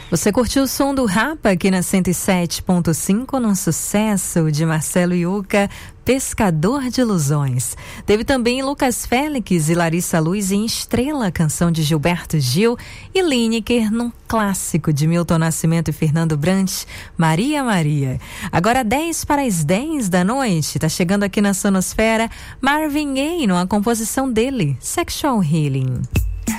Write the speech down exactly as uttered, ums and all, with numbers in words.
Você curtiu o som do Rapa aqui na cento e sete ponto cinco, num sucesso de Marcelo Yuca, Pescador de Ilusões. Teve também Lucas Félix e Larissa Luz em Estrela, canção de Gilberto Gil, e Lineker num clássico de Milton Nascimento e Fernando Brant, Maria Maria. Agora dez para as dez da noite, tá chegando aqui na Sonosfera Marvin Gaye, numa composição dele, Sexual Healing.